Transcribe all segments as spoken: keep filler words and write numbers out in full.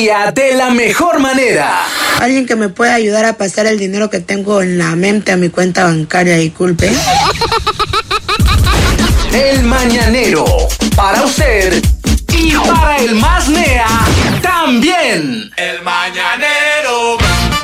día de la mejor manera. Alguien que me pueda ayudar a pasar el dinero que tengo en la mente a mi cuenta bancaria, disculpe. El Mañanero, para usted y para el más nea también. El Mañanero.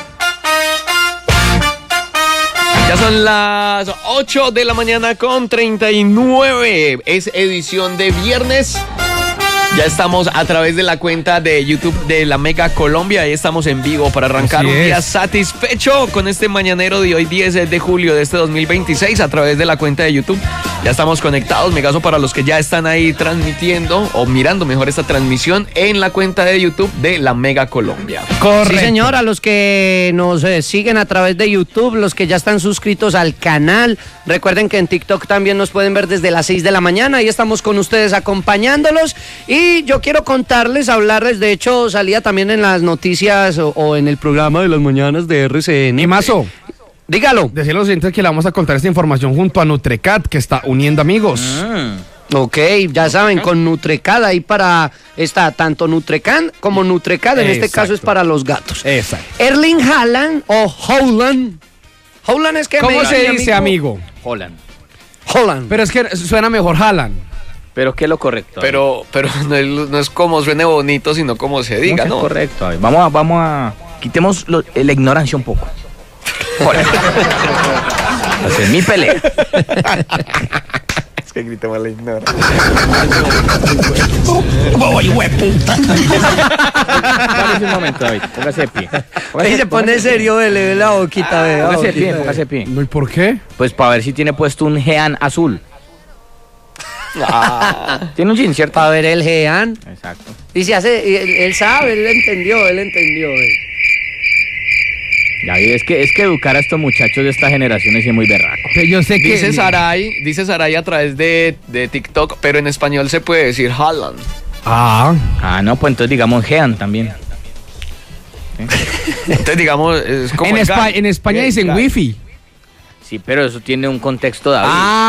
Ya son las ocho de la mañana con treinta y nueve. Es edición de viernes. Ya estamos a través de la cuenta de YouTube de La Mega Colombia. Ahí estamos en vivo para arrancar Así un día es. satisfecho con este mañanero de hoy, diez de julio de este dos mil veintiséis, a través de la cuenta de YouTube. Ya estamos conectados. Me caso para los que ya están ahí transmitiendo o mirando mejor esta transmisión en la cuenta de YouTube de La Mega Colombia. Correcto. Sí, señor, a los que nos eh, siguen a través de YouTube, los que ya están suscritos al canal, recuerden que en TikTok también nos pueden ver desde las seis de la mañana, ahí estamos con ustedes acompañándolos, y yo quiero contarles, hablarles, de hecho salía también en las noticias o, o en el programa de las mañanas de R C N. Y Mazo, Dígalo. decirle a los oyentes que le vamos a contar esta información junto a Nutrecat, que está uniendo amigos. Ok, ya saben, con Nutrecad ahí para, está tanto Nutrecan como Nutrecad, en este Exacto. caso es para los gatos. Exacto. Erling Haaland o Haaland. Haaland es que ¿Cómo me se mi dice, amigo? Holland. Haaland. Pero es que suena mejor Haaland. Pero ¿qué es lo correcto? Pero, pero no es, no es como suene bonito, sino como se diga, ¿Qué ¿no? es correcto? A ver, vamos a, vamos a... Quitemos lo- la ignorancia un poco. Holland. Esa es mi pelea. Es que grita mal la ignora. Dame un momento, David. Póngase de pie. Póngase- Ahí se pone póngase de serio, ve, le ve la boquita, ve. pie. la Póngase de pie, boquita, ve. póngase de pie. ¿No? ¿Y por qué? Pues para ver si tiene puesto un Gean azul. Tiene un jean, ¿cierto? Para ver el Gean. Exacto. Y se hace, él, él sabe, él entendió, él entendió. ve. David, es que, es que educar a estos muchachos de esta generación es muy berraco. Pero yo sé que... Dice Saray, dice Saray a través de, de TikTok, pero en español se puede decir Haaland. Ah, Ah, no, pues entonces digamos Gean también. Entonces, digamos, es como en, el Espa- gal. en España El dicen gal. wifi. Sí, pero eso tiene un contexto, David.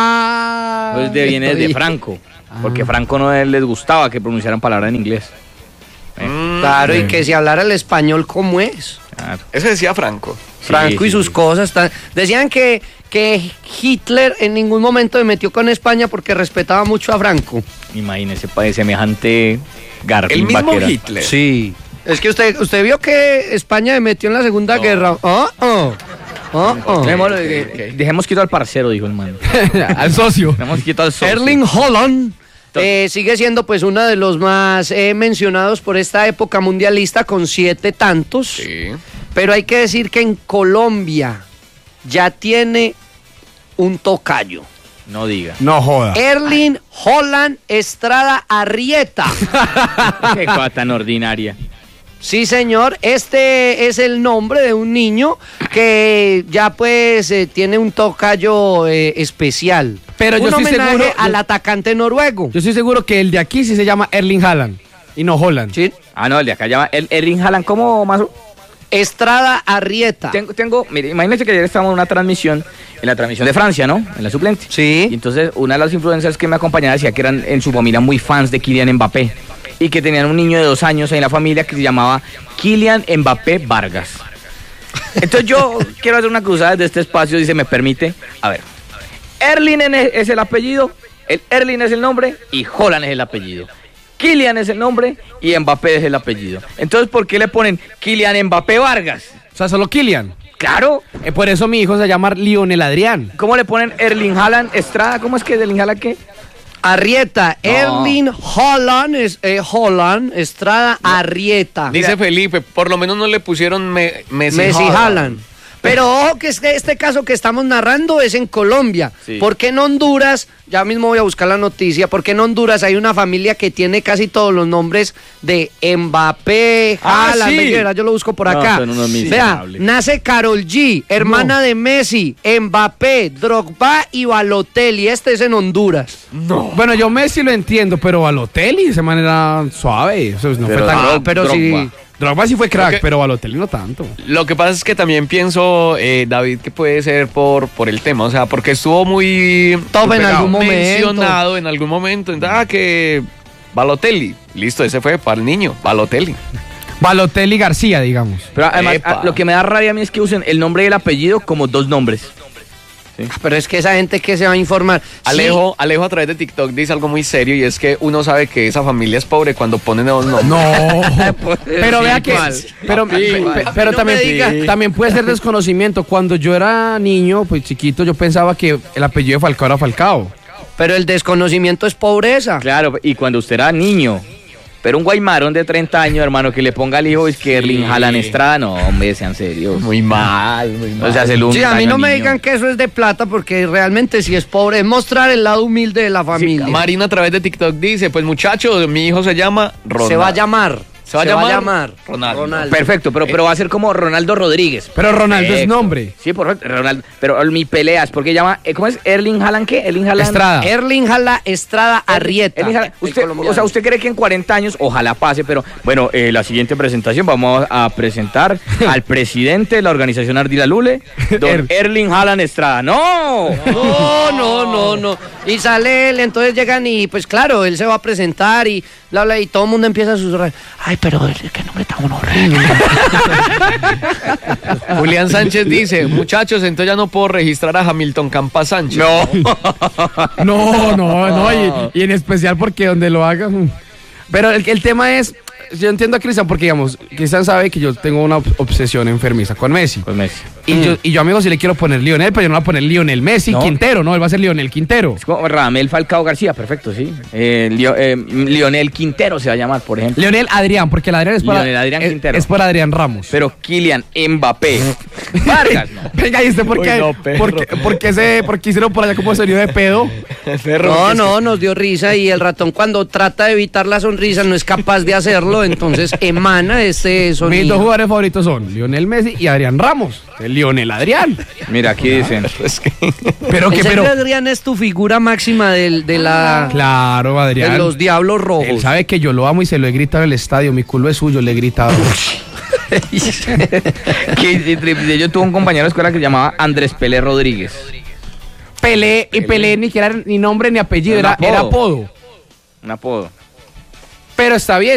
Ah. Pues de, viene de estoy- Franco. Porque Franco no les gustaba que pronunciaran palabras en inglés. Mm, Claro, y que si hablara el español como es. Claro. Eso decía Franco. Franco Sí, y sí, sus sí. cosas. tan- Decían que, que Hitler en ningún momento se metió con España porque respetaba mucho a Franco. Imagínese, pa- semejante garfín El mismo vaquera. Hitler. Sí. Es que usted, usted vio que España se metió en la Segunda No. Guerra. Oh, oh. Oh, oh. Dejémoslo, eh, Dejemos quieto al parcero, dijo el man. Al socio. Dejemos quieto al socio. Erling Haaland eh, sigue siendo pues uno de los más eh, mencionados por esta época mundialista con siete tantos. Sí. Pero hay que decir que en Colombia ya tiene un tocayo. No diga. No joda. Erling Haaland Estrada Arrieta. Qué cosa tan ordinaria. Sí, señor, este es el nombre de un niño que ya pues eh, tiene un tocayo eh, especial. Pero yo un estoy homenaje seguro- al yo- atacante noruego. Yo estoy seguro que el de aquí sí se llama Erling Haaland y no Holland. Sí. Ah, no, el de acá llama el Erling Haaland. ¿Cómo más? Estrada Arrieta. Tengo, tengo, mire, imagínense que ayer estábamos en una transmisión, en la transmisión de Francia, ¿no? En la suplente. Y Sí. entonces una de las influencers que me acompañaba decía que eran en su familia muy fans de Kylian Mbappé y que tenían un niño de dos años ahí en la familia que se llamaba Kylian Mbappé Vargas. Entonces yo quiero hacer una cruzada desde este espacio, si se me permite. A ver, Erling es el apellido, el Erling es el nombre y Haaland es el apellido. Kylian es el nombre y Mbappé es el apellido. Entonces, ¿por qué le ponen Kylian Mbappé Vargas? O sea, solo Kylian. Claro. Eh, por eso mi hijo se llama Lionel Adrián. ¿Cómo le ponen Erling Haaland Estrada? ¿Cómo es que Erling Haaland qué? Arrieta. No. Erling Haaland, es, eh, Haaland Estrada Arrieta. Dice Felipe, por lo menos no le pusieron me- Messi, Messi Haaland. Haaland. Pero ojo que este, este caso que estamos narrando es en Colombia. Sí. Porque en Honduras, ya mismo voy a buscar la noticia, porque en Honduras hay una familia que tiene casi todos los nombres de Mbappé, Ah, Haaland, sí. Miguel, yo lo busco por No, acá. son unos Vea, miserables. nace Karol G, hermana de Messi, Mbappé, Drogba y Balotelli. Este es en Honduras. Bueno, yo Messi lo entiendo, pero Balotelli de esa manera suave. Eso no Pero fue tan... Drog- Ah, pero sí. Drogba. Drogba sí fue crack, Porque- pero Balotelli no tanto. Lo que pasa es que también pienso, eh, David, que puede ser por, por el tema, o sea, porque estuvo muy Top en algún momento. mencionado en algún momento. Entonces, ah, que Balotelli, listo, ese fue para el niño, Balotelli. Balotelli García, digamos. Pero además, Epa. a- lo que me da rabia a mí es que usen el nombre y el apellido como dos nombres. Pero es que esa gente que se va a informar. Alejo, Alejo a través de TikTok dice algo muy serio y es que uno sabe que esa familia es pobre cuando ponen los nombres. No. Pero Sí, vea que. igual. Pero, Sí, pe- igual. pe- pero No también, me diga. también puede ser desconocimiento. Cuando yo era niño, pues chiquito, yo pensaba que el apellido de Falcao era Falcao. Pero el desconocimiento es pobreza. Claro, y cuando usted era niño, pero un guaymarón de treinta años, hermano, que le ponga al hijo es que Erling Haaland Estrada, no, hombre, sean serios. Muy mal, muy mal. O sea, se lo Sí, a mí daño no al me niño. digan que eso es de plata porque realmente si es pobre, es mostrar el lado humilde de la familia. Marina a través de TikTok dice, pues muchachos, mi hijo se llama Ronaldo. Se va a llamar. ¿Se va a llamar? Ronaldo. Ronaldo. Perfecto, pero, pero va a ser como Ronaldo Rodríguez. Pero Ronaldo es Perfecto. nombre. Sí, por Ronaldo. Pero mi pelea es porque llama, eh, ¿cómo es? Erling Haaland, ¿qué? Erling Haaland Estrada. Erling Haaland Estrada Arrieta. Erling Haaland. el Usted, colombiano. o sea, ¿usted cree que en cuarenta años, ojalá pase, pero bueno, eh, la siguiente presentación vamos a presentar al presidente de la organización Ardila Lule, don Er- Erling Haaland Estrada. ¡No! No, no, no, no. Y sale él, entonces llegan y pues claro, él se va a presentar y bla, bla, y todo el mundo empieza a susurrar. Ay, pero él, qué nombre tan horrible. Julián Sánchez dice, muchachos, entonces ya no puedo registrar a Hamilton Campas Sánchez. No. No, no, no. Y, y en especial porque donde lo haga. mm. Pero el, el tema es. Yo entiendo a Cristian porque, digamos, Cristian sabe que yo tengo una ob- obsesión enfermiza con Messi. Pues Messi. Y, yo, y yo, amigo, si le quiero poner Lionel, pero yo no voy a poner Lionel Messi No. Quintero, no, él va a ser Lionel Quintero. Es como Radamel Falcao García, perfecto, sí. Eh, Lio- eh, Lionel Quintero se va a llamar, por ejemplo. Leonel Adrián, porque el Adrián es para. Lionel Adrián es- Quintero. Es, por Adrián Ramos. Pero Kylian Mbappé. Vargas, no. Venga, ¿y usted por qué? Uy, no, perro. ¿Por qué, por qué se, por qué hicieron por allá como sonido de pedo? No, no, nos dio risa y el ratón cuando trata de evitar la sonrisa no es capaz de hacerlo, entonces emana ese Mis dos sonido. jugadores favoritos son Lionel Messi y Adrián Ramos. El Lionel Adrián. Mira, aquí dicen. Pero que, ¿En serio, pero. Adrián, es tu figura máxima del- de, la, Claro, Adrián. de los Diablos Él Rojos? sabe que yo lo amo y se lo he gritado en el estadio. Mi culo es suyo, le he gritado. que yo tuve un compañero de escuela que se llamaba Andrés Pelé Rodríguez. Pelé, y Pelé ni que era ni nombre ni apellido, Era era, un era apodo. apodo. Un apodo. Pero está bien.